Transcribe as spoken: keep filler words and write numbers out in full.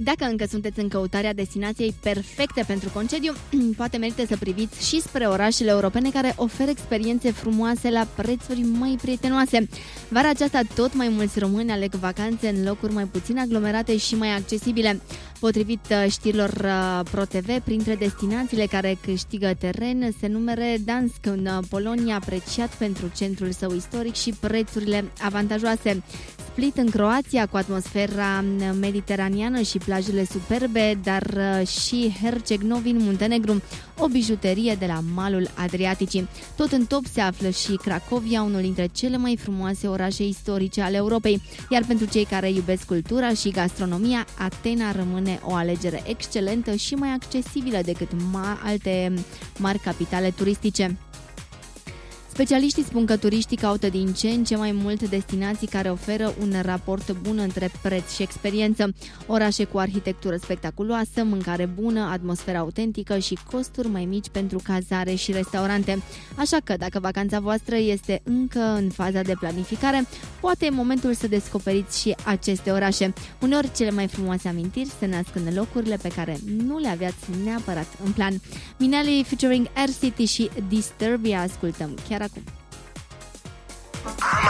Dacă încă sunteți în căutarea destinației perfecte pentru concediu, poate merită să priviți și spre orașele europene care oferă experiențe frumoase la prețuri mai prietenoase. Vara aceasta tot mai mulți români aleg vacanțe în locuri mai puțin aglomerate și mai accesibile. Potrivit știrilor ProTV, printre destinațiile care câștigă teren se numere Dansk în Polonia, apreciat pentru centrul său istoric și prețurile avantajoase. Split în Croația, cu atmosfera mediteraneană și plajele superbe, dar și Herceg-Novi în Muntenegru, o bijuterie de la malul Adriaticii. Tot în top se află și Cracovia, unul dintre cele mai frumoase orașe istorice ale Europei. Iar pentru cei care iubesc cultura și gastronomia, Atena rămâne o alegere excelentă și mai accesibilă decât ma- alte mari capitale turistice. Specialiștii spun că turiștii caută din ce în ce mai mult destinații care oferă un raport bun între preț și experiență. Orașe cu arhitectură spectaculoasă, mâncare bună, atmosferă autentică și costuri mai mici pentru cazare și restaurante. Așa că, dacă vacanța voastră este încă în faza de planificare, poate e momentul să descoperiți și aceste orașe. Uneori, cele mai frumoase amintiri se nasc în locurile pe care nu le aveați neapărat în plan. Minelli featuring Air City și Disturbia ascultăm chiar acum.